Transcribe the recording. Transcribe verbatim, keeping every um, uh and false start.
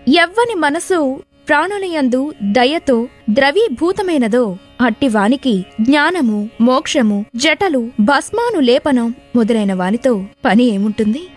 ఎవ్వని మనసు ప్రాణులయందు దయతో ద్రవీభూతమైనదో అట్టివానికి జ్ఞానము, మోక్షము, జటలు, భస్మాను లేపనం మొదలైన వానితో పని ఏముంటుంది?